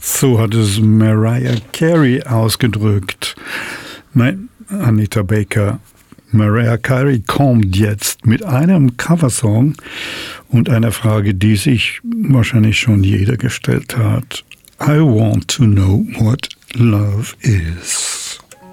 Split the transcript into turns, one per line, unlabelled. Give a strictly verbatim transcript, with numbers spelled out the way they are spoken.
So hat es Mariah Carey ausgedrückt. Nein, Anita Baker. Mariah Carey kommt jetzt mit einem Coversong und einer Frage, die sich wahrscheinlich schon jeder gestellt hat. I want to know what love is.